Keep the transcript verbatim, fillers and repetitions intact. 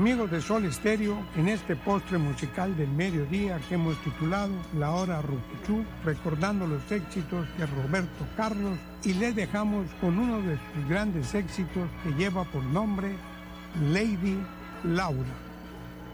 Amigos de Sol Estéreo, en este postre musical del mediodía que hemos titulado La Hora Rucuchú, recordando los éxitos de Roberto Carlos, y les dejamos con uno de sus grandes éxitos que lleva por nombre Lady Laura.